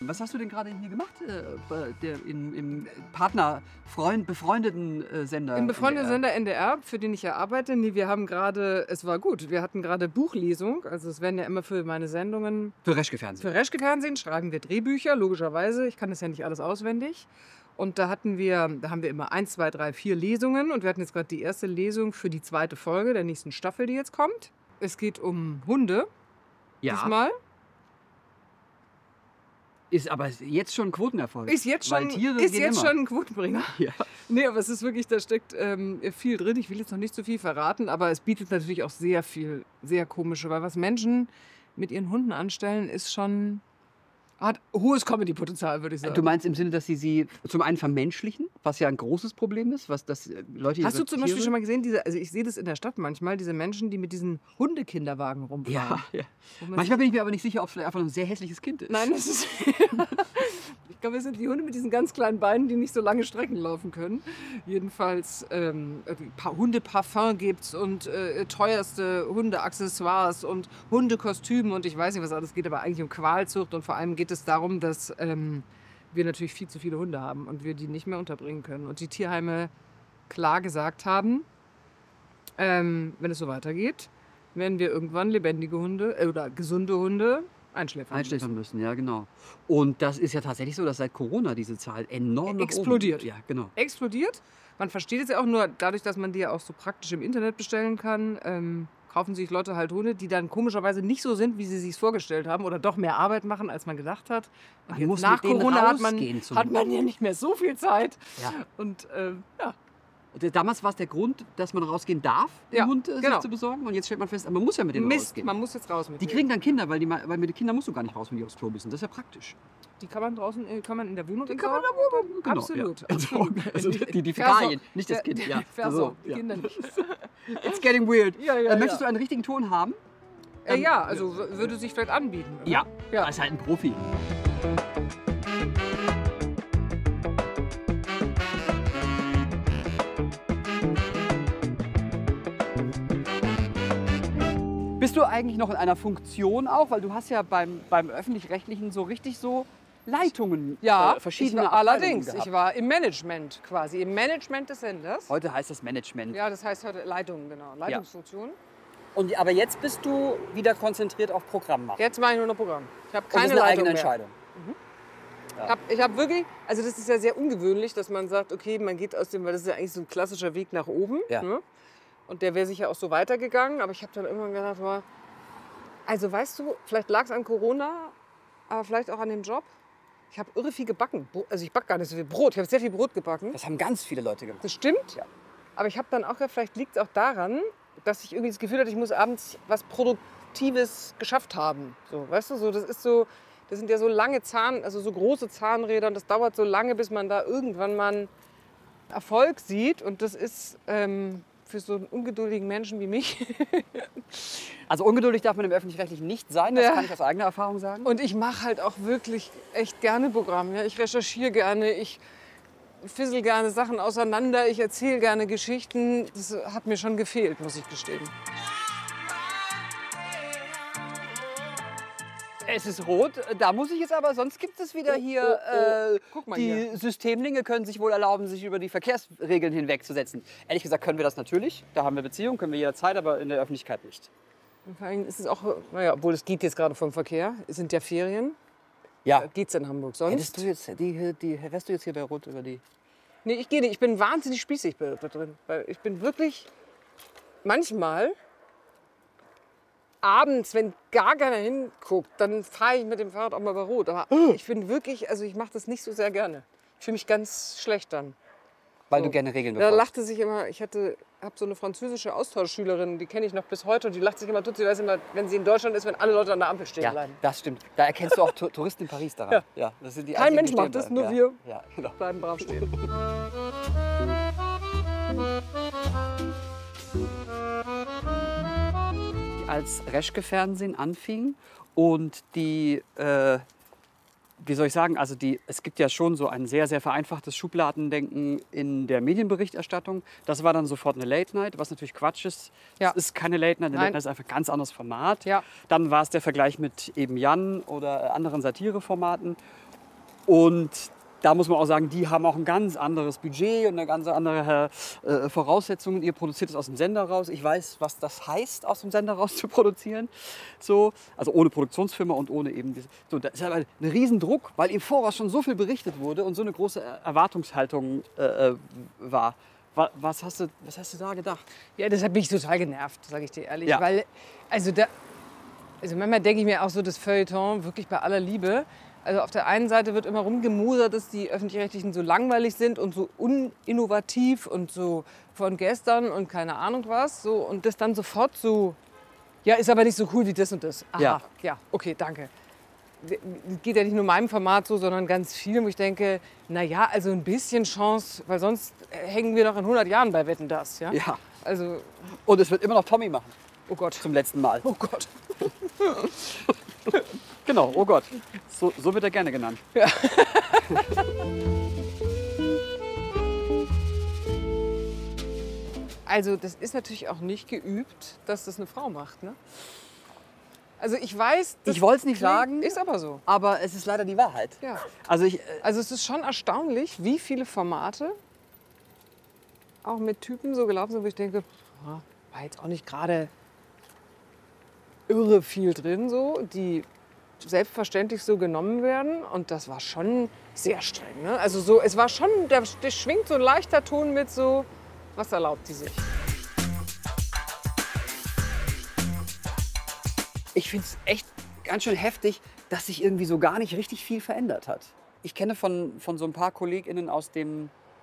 Was hast du denn gerade hier gemacht im befreundeten Sender? Im befreundeten NDR? Sender NDR, für den ich ja arbeite. Nee, wir haben gerade, es war gut, wir hatten gerade Buchlesung. Also es werden ja immer für meine Sendungen, Für Reschke-Fernsehen. für Reschke-Fernsehen schreiben wir Drehbücher, logischerweise. Ich kann das ja nicht alles auswendig. Und da haben wir immer 1, 2, 3, 4 Lesungen. Und wir hatten jetzt gerade die erste Lesung für die zweite Folge der nächsten Staffel, die jetzt kommt. Es geht um Hunde diesmal. Ist aber jetzt schon ein Quotenerfolg. Ist jetzt schon, Weil Tiere ist gehen jetzt immer. schon ein Quotenbringer. Ja. Nee, aber es ist wirklich, da steckt viel drin. Ich will jetzt noch nicht zu viel verraten, aber es bietet natürlich auch sehr viel, sehr komische, weil was Menschen mit ihren Hunden anstellen, hat hohes Comedy-Potenzial, würde ich sagen. Du meinst im Sinne, dass sie zum einen vermenschlichen, was ja ein großes Problem ist, was das Leute. Hast du ihre zum Beispiel Tiere- schon mal gesehen, also ich sehe das in der Stadt manchmal, diese Menschen, die mit diesen Hundekinderwagen rumfahren. Ja, ja. Wo man Manchmal bin ich mir aber nicht sicher, ob es vielleicht einfach ein sehr hässliches Kind ist. Nein, das ist. Ich glaube, es sind die Hunde mit diesen ganz kleinen Beinen, die nicht so lange Strecken laufen können. Jedenfalls Hundeparfum gibt's und teuerste Hundeaccessoires und Hundekostüme und ich weiß nicht, was alles geht, aber eigentlich um Qualzucht und vor allem geht es darum, dass wir natürlich viel zu viele Hunde haben und wir die nicht mehr unterbringen können. Und die Tierheime klar gesagt haben, wenn es so weitergeht, werden wir irgendwann lebendige Hunde oder gesunde Hunde einschläfern müssen, ja genau. Und das ist ja tatsächlich so, dass seit Corona diese Zahl enorm nach Explodiert. oben. Ja, genau. Explodiert. Man versteht es ja auch nur dadurch, dass man die ja auch so praktisch im Internet bestellen kann. Kaufen sich Leute halt Hunde, die dann komischerweise nicht so sind, wie sie sich vorgestellt haben oder doch mehr Arbeit machen, als man gedacht hat. Und Man jetzt muss nach mit denen Corona hat rausgehen man ja nicht mehr so viel Zeit. Ja. Und ja. Damals war es der Grund, dass man rausgehen darf, den Ja, Hund sich genau. zu besorgen. Und jetzt stellt man fest, man muss ja mit denen Mist, rausgehen. man muss jetzt raus mit Die denen. kriegen dann Kinder, weil mit den Kindern musst du gar nicht raus, wenn die aufs Klo müssen. Das ist ja praktisch. Die kann man draußen, kann man in der Wohnung Die kann man entsorgen? da wohnen, genau, Absolut. ja. absolut. Also die Versorg- Fäkalien, nicht das Kind. Ja. Versorgt, die ja. Kinder nicht. It's getting weird. Ja, ja, Möchtest ja. du einen richtigen Ton haben? Ja, also würde sich vielleicht anbieten. Oder? Ja, Ja. er ist halt ein Profi. Bist du eigentlich noch in einer Funktion auch? Weil du hast ja beim Öffentlich-Rechtlichen so richtig so Leitungen, Ja, verschiedene ich war, allerdings. Abteilungen Ich war im Management quasi, im Management des Senders. Heute heißt das Management. Ja, das heißt heute Leitung, genau. Leitungsfunktion. Aber jetzt bist du wieder konzentriert auf Programm machen. Jetzt mache ich nur noch Programm. Ich habe Und das keine ist eine Leitung eigene mehr. Entscheidung. Ich hab wirklich, also das ist ja sehr ungewöhnlich, dass man sagt, okay, man geht aus dem, weil das ist ja eigentlich so ein klassischer Weg nach oben. Ja. Ne? Und der wäre sicher auch so weitergegangen. Aber ich habe dann irgendwann gedacht, boah, also weißt du, vielleicht lag es an Corona, aber vielleicht auch an dem Job. Ich habe irre viel gebacken. Also ich backe gar nicht so viel Brot. Ich habe sehr viel Brot gebacken. Das haben ganz viele Leute gemacht. Das stimmt. Ja. Aber ich habe dann auch gedacht, vielleicht liegt es auch daran, dass ich irgendwie das Gefühl hatte, ich muss abends was Produktives geschafft haben. So, weißt du, das sind ja so lange also so große Zahnräder und das dauert so lange, bis man da irgendwann mal einen Erfolg sieht. Und das ist für so einen ungeduldigen Menschen wie mich. Also ungeduldig darf man im Öffentlich-Rechtlichen nicht sein, das Ja. kann ich aus eigener Erfahrung sagen. Und ich mache halt auch wirklich echt gerne Programm. Ja? Ich recherchiere gerne, ich fissel gerne Sachen auseinander, ich erzähle gerne Geschichten. Das hat mir schon gefehlt, muss ich gestehen. Es ist rot, da muss ich jetzt aber, sonst gibt es wieder hier, Guck mal die hier. Systemlinge können sich wohl erlauben, sich über die Verkehrsregeln hinwegzusetzen. Ehrlich gesagt können wir das natürlich, da haben wir Beziehungen, können wir jederzeit, aber in der Öffentlichkeit nicht. Und vor allem ist es auch, naja, obwohl es geht jetzt gerade vom Verkehr, es sind ja Ferien, Ja, geht's in Hamburg sonst? hättest du jetzt, wärst du jetzt hier bei Rot über die... Nee, ich gehe nicht, ich bin wahnsinnig spießig da drin. Weil ich bin wirklich manchmal abends, wenn gar keiner hinguckt, dann fahre ich mit dem Fahrrad auch mal bei Rot. Aber ich bin wirklich, also ich mache das nicht so sehr gerne. Ich fühle mich ganz schlecht dann. Weil So. du gerne Regeln Da befolgst. lachte sich immer, ich habe so eine französische Austauschschülerin, die kenne ich noch bis heute und die lacht sich immer tot. Sie weiß immer, wenn sie in Deutschland ist, wenn alle Leute an der Ampel stehen Ja, bleiben. das stimmt. Da erkennst du auch Touristen in Paris daran. Ja. Das sind die Kein einzigen, Mensch die macht stehen das, bleiben. nur ja. wir. Ja, genau. Bleiben brav stehen. Als Reschke-Fernsehen anfing und die, wie soll ich sagen, also es gibt ja schon so ein sehr, sehr vereinfachtes Schubladendenken in der Medienberichterstattung. Das war dann sofort eine Late-Night, was natürlich Quatsch ist. Ja. Es ist keine Late-Night, eine Nein. Late-Night ist einfach ein ganz anderes Format. Ja. Dann war es der Vergleich mit eben Jan oder anderen Satireformaten. Und da muss man auch sagen, die haben auch ein ganz anderes Budget und eine ganz andere Voraussetzungen. Ihr produziert es aus dem Sender raus. Ich weiß, was das heißt, aus dem Sender raus zu produzieren. So, also ohne Produktionsfirma und ohne eben diese. So, da ist aber ein Riesendruck, weil im Voraus schon so viel berichtet wurde und so eine große Erwartungshaltung war. Was hast du da gedacht? Ja, das hat mich total genervt, sage ich dir ehrlich. Ja. Weil, also manchmal denke ich mir auch so, das Feuilleton, wirklich bei aller Liebe. Also auf der einen Seite wird immer rumgemosert, dass die Öffentlich-Rechtlichen so langweilig sind und so uninnovativ und so von gestern und keine Ahnung was. So, und das dann sofort so, ja, ist aber nicht so cool wie das und das. Aha, ja okay, danke. Das geht ja nicht nur meinem Format so, sondern ganz vielen, wo ich denke, naja, also ein bisschen Chance, weil sonst hängen wir noch in 100 Jahren bei Wetten, das. Ja? Ja. Also, Und es wird immer noch Tommy machen. oh Gott. Zum letzten Mal. Oh Gott. Genau, oh Gott. So wird er gerne genannt. Ja. Also das ist natürlich auch nicht geübt, dass das eine Frau macht. Ne? Also ich weiß, Ich wollte es nicht klingt- sagen, ist aber so. aber es ist leider die Wahrheit. Ja. Also Also es ist schon erstaunlich, wie viele Formate auch mit Typen so gelaufen sind, wo ich denke, war jetzt auch nicht gerade irre viel drin, so, die selbstverständlich so genommen werden. Und das war schon sehr streng. Ne? Also so, es war schon, da schwingt so ein leichter Ton mit so, was erlaubt die sich? Ich finde es echt ganz schön heftig, dass sich irgendwie so gar nicht richtig viel verändert hat. Ich kenne von so ein paar KollegInnen aus dem